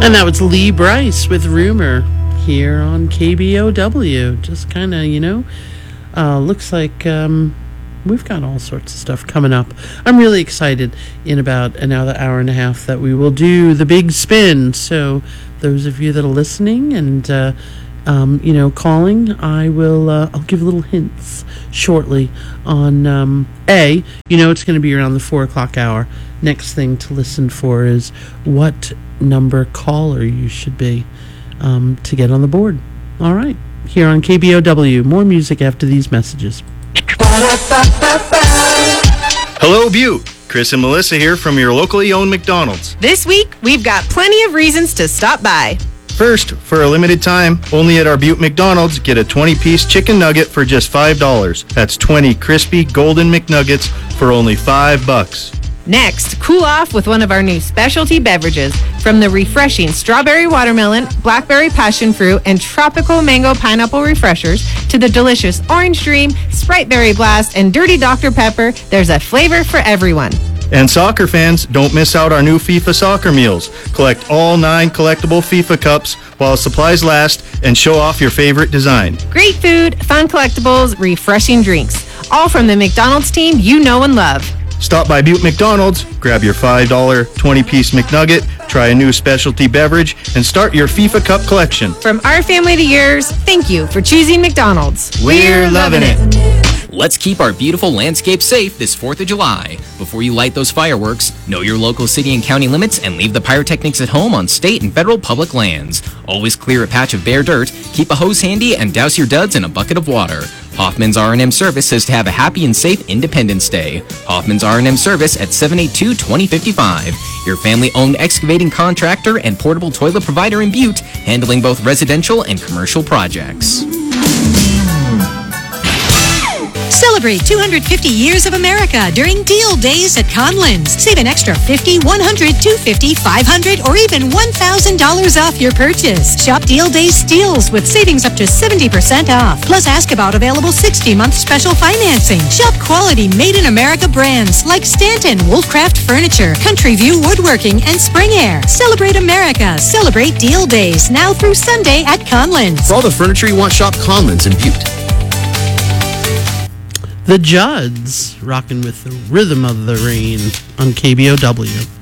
And that was Lee Bryce with Rumor here on KBOW. Just kind of, looks like we've got all sorts of stuff coming up. I'm really excited in about another hour and a half that we will do the big spin. So those of you that are listening and, calling, I'll give little hints shortly on, it's going to be around the 4 o'clock hour. Next thing to listen for is what number caller you should be to get on the board. All right. Here on KBOW, more music after these messages. Hello, Butte. Chris and Melissa here from your locally owned McDonald's. This week, we've got plenty of reasons to stop by. First, for a limited time, only at our Butte McDonald's, get a 20-piece chicken nugget for just $5. That's 20 crispy golden McNuggets for only $5. Next, cool off with one of our new specialty beverages. From the refreshing strawberry watermelon, blackberry passion fruit, and tropical mango pineapple refreshers to the delicious orange dream, Sprite berry blast, and dirty Dr. Pepper, there's a flavor for everyone. And soccer fans, don't miss out our new FIFA soccer meals. Collect all 9 collectible FIFA cups while supplies last and show off your favorite design. Great food, fun collectibles, refreshing drinks. All from the McDonald's team you know and love. Stop by Butte McDonald's, grab your $5 20-piece McNugget, try a new specialty beverage, and start your FIFA Cup collection. From our family to yours, thank you for choosing McDonald's. We're loving it. Let's keep our beautiful landscape safe this 4th of July. Before you light those fireworks, know your local city and county limits and leave the pyrotechnics at home on state and federal public lands. Always clear a patch of bare dirt, keep a hose handy, and douse your duds in a bucket of water. Hoffman's R&M Service says to have a happy and safe Independence Day. Hoffman's R&M Service at 782-2055. Your family-owned excavating contractor and portable toilet provider in Butte, handling both residential and commercial projects. Celebrate 250 years of America during Deal Days at Conlins. Save an extra $50, $100, $250, $500, or even $1,000 off your purchase. Shop Deal Days steals with savings up to 70% off. Plus, ask about available 60-month special financing. Shop quality made-in-America brands like Stanton, Wolfcraft Furniture, Country View Woodworking, and Spring Air. Celebrate America. Celebrate Deal Days now through Sunday at Conlins. For all the furniture you want, shop Conlins in Butte. The Judds, rocking with the rhythm of the rain on KBOW.